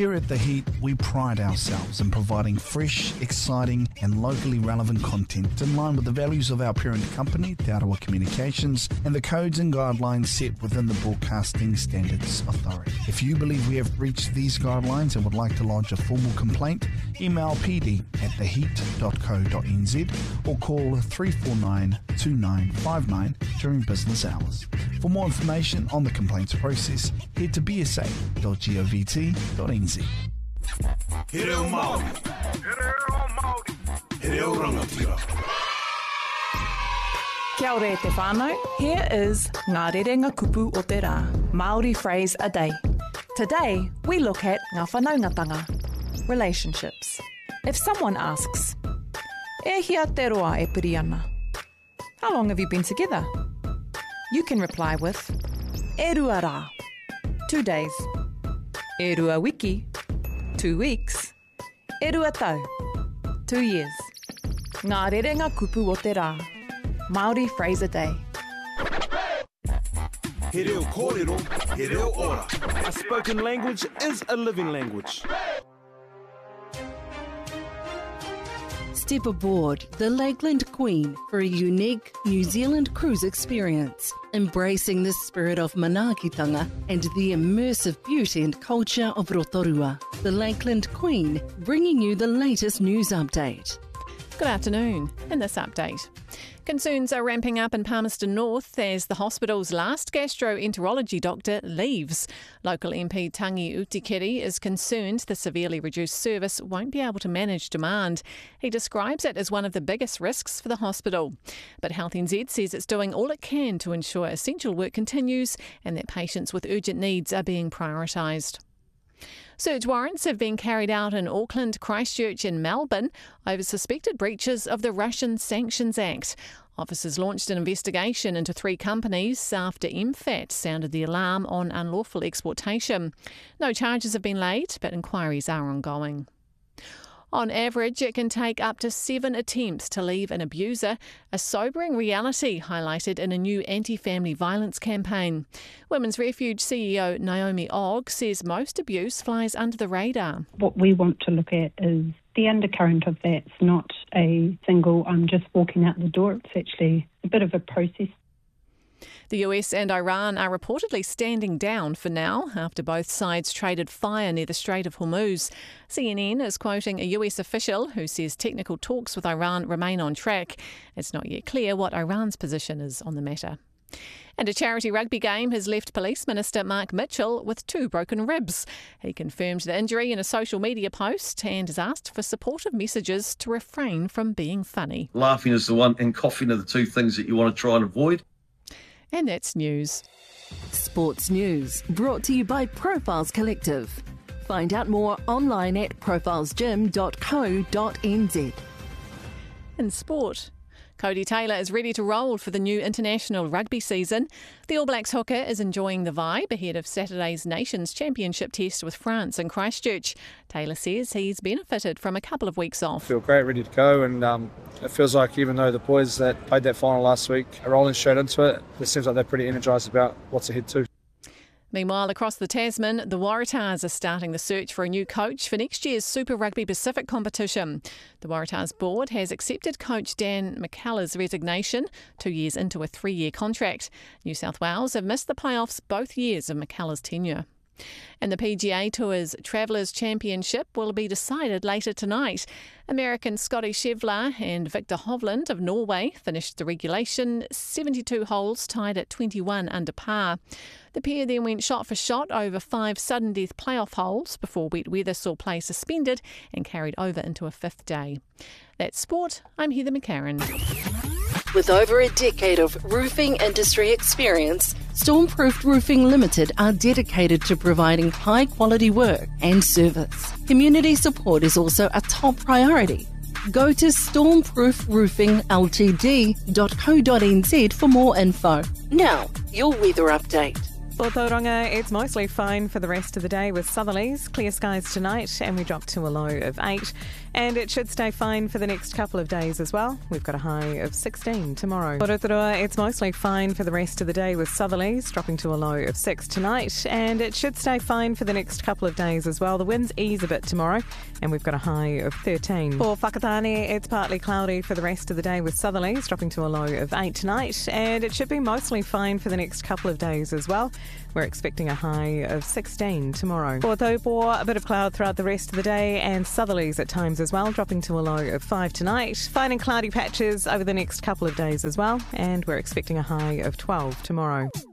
Here at The Heat, we pride ourselves in providing fresh, exciting and locally relevant content in line with the values of our parent company, Te Arawa Communications, and the codes and guidelines set within the Broadcasting Standards Authority. If you believe we have breached these guidelines and would like to lodge a formal complaint, email pd@theheat.co.nz or call 349-2959 during business hours. For more information on the complaints process, head to bsa.govt.nz. He reo Māori. He reo rangatira. Kia ora te whānau. Here is Ngā Rerenga Kupu o te Rā, Māori phrase a day. Today, we look at ngā whanaungatanga, relationships. If someone asks, e hia te roa e piri ana? How long have you been together? You can reply with, e rua rā, 2 days. E rua wiki, 2 weeks. E rua tau, 2 years. Ngā Rerenga Kupu o te Rā, Māori phrase a day. He reo kōrero, he reo ora. A spoken language is a living language. Step aboard the Lakeland Queen for a unique New Zealand cruise experience, embracing the spirit of manaakitanga and the immersive beauty and culture of Rotorua. The Lakeland Queen, bringing you the latest news update. Good afternoon. In this update, concerns are ramping up in Palmerston North as the hospital's last gastroenterology doctor leaves. Local MP Tangi Utikere is concerned the severely reduced service won't be able to manage demand. He describes it as one of the biggest risks for the hospital. But Health NZ says it's doing all it can to ensure essential work continues and that patients with urgent needs are being prioritised. Search warrants have been carried out in Auckland, Christchurch and Melbourne over suspected breaches of the Russian Sanctions Act. Officers launched an investigation into 3 companies after MFAT sounded the alarm on unlawful exportation. No charges have been laid, but inquiries are ongoing. On average, it can take up to 7 attempts to leave an abuser, a sobering reality highlighted in a new anti-family violence campaign. Women's Refuge CEO Naomi Ogg says most abuse flies under the radar. What we want to look at is the undercurrent of that. It's not a single, I'm just walking out the door. It's actually a bit of a process. The US and Iran are reportedly standing down for now after both sides traded fire near the Strait of Hormuz. CNN is quoting a US official who says technical talks with Iran remain on track. It's not yet clear what Iran's position is on the matter. And a charity rugby game has left Police Minister Mark Mitchell with 2 broken ribs. He confirmed the injury in a social media post and has asked for supportive messages to refrain from being funny. Laughing is the one and coughing are the 2 things that you want to try and avoid. And that's news. Sports news brought to you by Profiles Collective. Find out more online at profilesgym.co.nz. In sport, Cody Taylor is ready to roll for the new international rugby season. The All Blacks hooker is enjoying the vibe ahead of Saturday's Nations Championship test with France in Christchurch. Taylor says he's benefited from a couple of weeks off. I feel great, ready to go, and it feels like even though the boys that played that final last week are rolling straight into it, it seems like they're pretty energised about what's ahead too. Meanwhile, across the Tasman, the Waratahs are starting the search for a new coach for next year's Super Rugby Pacific competition. The Waratahs board has accepted coach Dan McCullough's resignation 2 years into a 3-year contract. New South Wales have missed the playoffs both years of McCullough's tenure. And the PGA Tour's Travellers' Championship will be decided later tonight. American Scotty Scheffler and Victor Hovland of Norway finished the regulation 72 holes tied at 21 under par. The pair then went shot for shot over 5 sudden death playoff holes before wet weather saw play suspended and carried over into a 5th day. That's sport. I'm Heather McCarran. With over a decade of roofing industry experience, Stormproofed Roofing Limited are dedicated to providing high-quality work and service. Community support is also a top priority. Go to stormproofroofingltd.co.nz for more info. Now, your weather update. For Tauranga, it's mostly fine for the rest of the day with southerlies, clear skies tonight, and we drop to a low of 8. And it should stay fine for the next couple of days as well. We've got a high of 16 tomorrow. For Rotorua, it's mostly fine for the rest of the day with southerlies, dropping to a low of 6 tonight. And it should stay fine for the next couple of days as well. The winds ease a bit tomorrow, and we've got a high of 13. For Whakatane, it's partly cloudy for the rest of the day with southerlies, dropping to a low of 8 tonight. And it should be mostly fine for the next couple of days as well. We're expecting a high of 16 tomorrow. For Taupo, a bit of cloud throughout the rest of the day and southerlies at times as well, dropping to a low of 5 tonight. Fine and cloudy patches over the next couple of days as well, and we're expecting a high of 12 tomorrow.